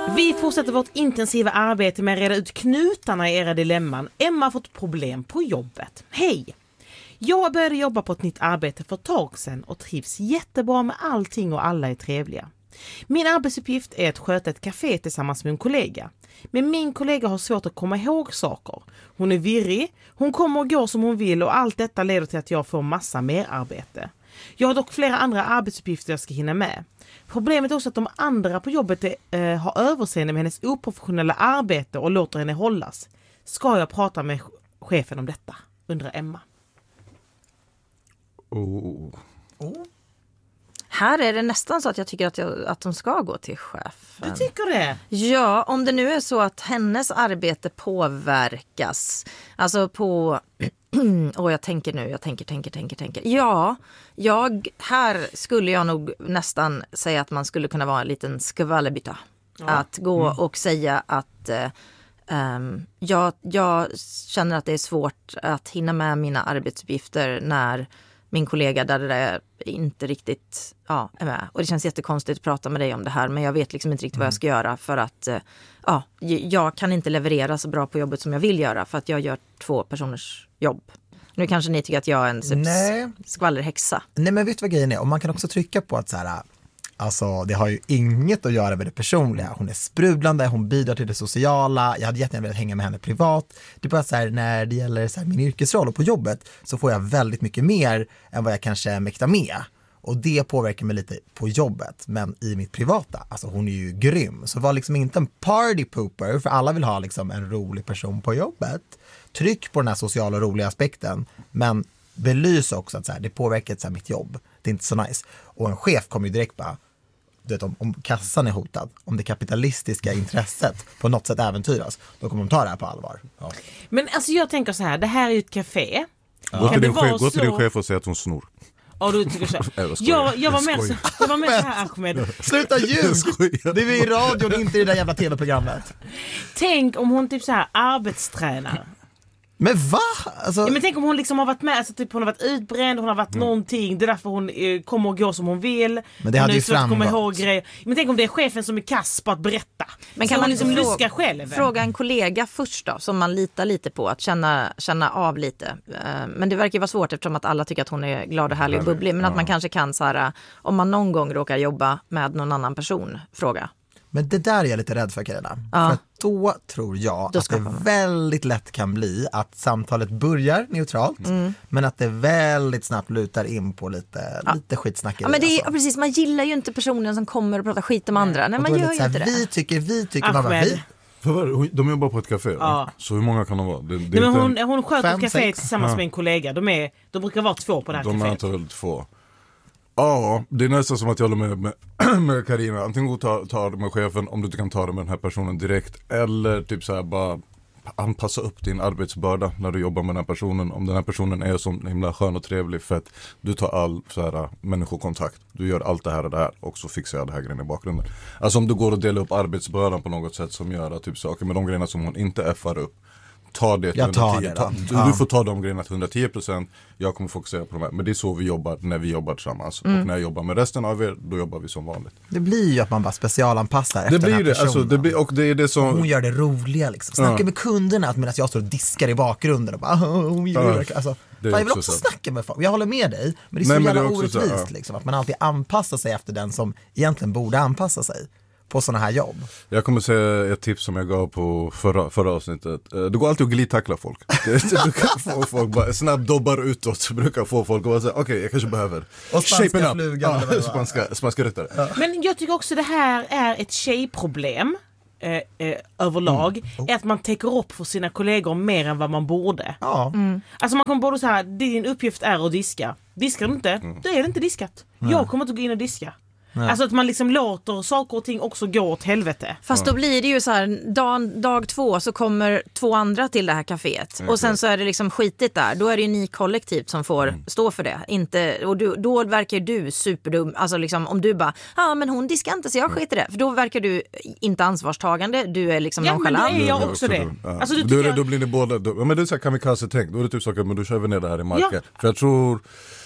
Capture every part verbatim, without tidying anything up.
Vi fortsätter vårt intensiva arbete med att reda ut knutarna i era dilemman. Emma har fått problem på jobbet. Hej! Jag började jobba på ett nytt arbete för ett tag sedan och trivs jättebra med allting och alla är trevliga. Min arbetsuppgift är att sköta ett café tillsammans med en kollega. Men min kollega har svårt att komma ihåg saker. Hon är virrig, hon kommer och går som hon vill och allt detta leder till att jag får massa mer arbete. Jag har dock flera andra arbetsuppgifter jag ska hinna med. Problemet är också att de andra på jobbet är, äh, har överseende med hennes oprofessionella arbete och låter henne hållas. Ska jag prata med chefen om detta? Undrar Emma. Oh. Oh. Här är det nästan så att jag tycker att, jag, att de ska gå till chefen. Du tycker det? Ja, om det nu är så att hennes arbete påverkas. Alltså på... Och jag tänker nu, jag tänker, tänker, tänker, tänker. Ja, jag, här skulle jag nog nästan säga att man skulle kunna vara en liten skvallerbytta. Ja. Att gå mm. och säga att eh, um, jag, jag känner att det är svårt att hinna med mina arbetsuppgifter när min kollega där det där inte riktigt ja, är med. Och det känns jättekonstigt att prata med dig om det här, men jag vet liksom inte riktigt mm. vad jag ska göra för att uh, ja, jag kan inte leverera så bra på jobbet som jag vill göra för att jag gör två personers jobb. Nu kanske ni tycker att jag är en typ skvallerhäxa. Nej, men vet du vad grejen är? Och man kan också trycka på att så här, alltså det har ju inget att göra med det personliga. Hon är sprudlande, hon bidrar till det sociala. Jag hade jättegärna velat hänga med henne privat. Det är bara så här, när det gäller så här, min yrkesroll och på jobbet så får jag väldigt mycket mer än vad jag kanske mäktar med. Och det påverkar mig lite på jobbet. Men i mitt privata, alltså hon är ju grym. Så var liksom inte en party pooper, för alla vill ha liksom en rolig person på jobbet. Tryck på den här sociala och roliga aspekten. Men belys också att så här, det påverkar så här, mitt jobb. Det är inte så nice. Och en chef kommer ju direkt bara, du vet, om, om kassan är hotad, om det kapitalistiska intresset på något sätt äventyras, då kommer de ta det här på allvar. Ja. Men alltså jag tänker så här, det här är ju ett café. Ja. Gå till din chef, gå till din chef och säga att hon snor. Ja, du tycker så. Jag, jag var med så, jag var med så här, Ahmed. Sluta ljug! Det är vi i radion, inte i det där jävla tv-programmet. Tänk om hon typ så här arbetstränar. Men va? Alltså... Ja, men tänk om hon liksom har varit med, alltså typ hon har varit utbränd, hon har varit mm. någonting, det är därför hon eh, kommer och går som hon vill. Men det hade ju framgått. Men tänk om det är chefen som är kass på att berätta. Men kan så man liksom fråga, luska själv? Fråga en kollega först då, som man litar lite på, att känna, känna av lite. Men det verkar vara svårt eftersom att alla tycker att hon är glad och härlig och bubblig. Men att man kanske kan så här, om man någon gång råkar jobba med någon annan person, fråga. Men det där är jag lite rädd för, Carina. Ja. För då tror jag då att det man. väldigt lätt kan bli att samtalet börjar neutralt, mm. men att det väldigt snabbt lutar in på lite, ja. lite skitsnackeri. Ja, men det är, alltså. precis, man gillar ju inte personen som kommer och pratar skit om andra. Nej, man gör ju här, inte det. Vi tycker, vi tycker, man bara, vi. För de jobbar på ett café, ja. Så hur många kan de vara? Det, det Nej, men hon, en... hon sköter ett café sex. tillsammans ja. med en kollega. De, är, de brukar vara två på det här de caféet. De är antagligen två. Ja, det är nästan som att jag håller med med, med Carina. Antingen ta, ta det med chefen om du inte kan ta det med den här personen direkt. Eller typ så här bara anpassa upp din arbetsbörda när du jobbar med den här personen. Om den här personen är så himla skön och trevlig för att du tar all så här, människokontakt. Du gör allt det här och det här och så fixar jag det här grejen i bakgrunden. Alltså om du går och delar upp arbetsbördan på något sätt som gör att typ saker med de grejerna som hon inte effar upp. Ta det till jag tar hundratio, det ta, du, ja. du får ta de grejerna till hundratio procent. Jag kommer fokusera på de här. Men det är så vi jobbar när vi jobbar tillsammans. Mm. Och när jag jobbar med resten av er, då jobbar vi som vanligt. Det blir ju att man bara specialanpassar efter det blir den här det, personen. alltså, det blir, och det är det som... Hon gör det roliga liksom. Snackar ja. med kunderna medan jag står och diskar i bakgrunden. Och bara, hon gör det. Alltså, det jag vill också så. snacka med folk. Jag håller med dig. Men det är så Nej, jävla orättvist så, ja. liksom, att man alltid anpassar sig efter den som egentligen borde anpassa sig på såna här jobb. Jag kommer säga ett tips som jag gav på förra, förra avsnittet. Det går alltid att glidtackla folk. Det brukar få folk bara snabbt dobbar utåt, så brukar få folk att säga okej, okay, jag kanske behöver och spanska flugan. Ja, spanska, spanska ryttare. Ja. Men jag tycker också det här är ett tjejproblem eh, eh, överlag. Mm. Oh. Är att man täcker upp för sina kollegor mer än vad man borde. Ja. Mm. Alltså man kommer både så här, din uppgift är att diska. Diskar du inte, mm. då är det inte diskat. Mm. Jag kommer inte gå in och diska. Nej. Alltså att man liksom låter saker och ting också gå åt helvete. Fast då blir det ju så här, dag, dag två så kommer två andra till det här kaféet. Mm. Och sen så är det liksom skitigt där. Då är det ju ni kollektivt som får mm. stå för det. Inte, och du, då verkar du superdum. Alltså liksom om du bara, ja ah, men hon diskar inte så jag skiter det. För då verkar du inte ansvarstagande. Du är liksom ja, nonchalant. Ja men då är jag också det. Ja. Alltså, du då, jag... då blir det båda, då, men det är så här kamikaze-tänk. Då är det typ saker, men då kör vi ner det här i marken. Ja. För jag tror...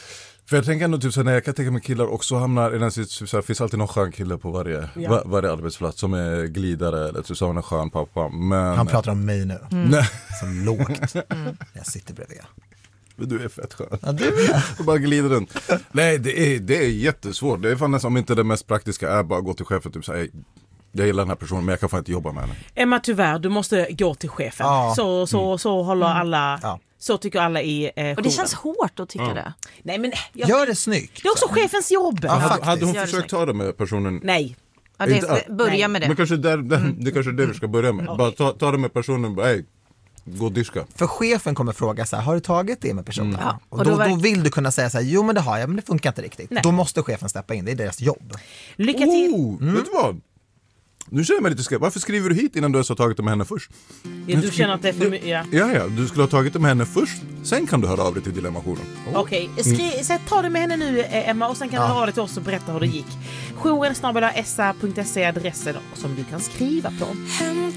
För jag tänker ändå typ så här, när jag kan tänka mig killar också hamnar i den situationen, så här, finns alltid någon skön kille på varje, Ja. var, varje arbetsplats som är glidare eller typ så har en skön pappa. Men... Han pratar om mig nu, Nej, som lågt. Jag sitter bredvid. men du är fett skön. Ja, du är. Och bara glider runt. Nej, det är, det är jättesvårt. Det är fan nästan, om inte det mest praktiska är bara gå till chefen typ så här, jag gillar den här personen men jag kan fan inte jobba med henne. Emma, tyvärr, du måste gå till chefen. Ja. Så, så, så håller alla, Ja. så tycker alla i eh, Och det jouren. känns hårt att tycka det. Nej, men jag, Gör det snyggt. det är också chefens jobb. Ja, Hade, faktiskt. hade hon Gör det försökt snyggt. ta det med personen? Nej. Ja, det, Inte- börja med Men det. kanske där, där, det kanske är det vi ska börja med. Bara ta, ta det med personen, bara, hej, gå och diska. För chefen kommer fråga så här, har du tagit det med personen? Ja, och och då, då då verk- vill du kunna säga så här, jo men det har jag, men det funkar inte riktigt. Nej. Då måste chefen steppa in, det är deras jobb. Lycka till. Oh, vet du vad? Nu känner jag mig lite skrämt. Varför skriver du hit innan du ens har tagit det med henne först? Ja, du känner att det är för mycket. Ja. Ja, ja, du skulle ha tagit det med henne först. Sen kan du höra av dig till Dilemmationen. Okej, skri- så ta det med henne nu eh, Emma och sen kan du höra det till oss och berätta hur det gick. Jouren snabel-a s a punkt se är adressen som du kan skriva på.